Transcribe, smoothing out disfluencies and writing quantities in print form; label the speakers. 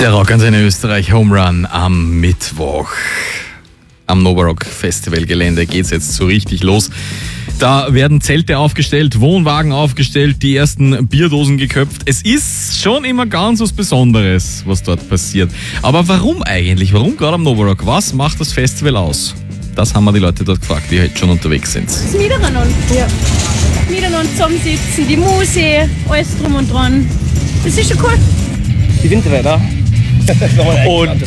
Speaker 1: Der Rock an seine Österreich Home Run am Mittwoch. Am Novarock Festivalgelände geht's jetzt so richtig los. Da werden Zelte aufgestellt, Wohnwagen aufgestellt, die ersten Bierdosen geköpft. Es ist schon immer ganz was Besonderes, was dort passiert. Aber warum eigentlich? Warum gerade am Novarock? Was macht das Festival aus? Das haben wir die Leute dort gefragt, die heute schon unterwegs sind.
Speaker 2: Das Miteinander. Ja. Miteinander zusammensitzen, die Musik, alles drum und dran. Das ist schon cool.
Speaker 3: Die Winterwetter.
Speaker 1: Und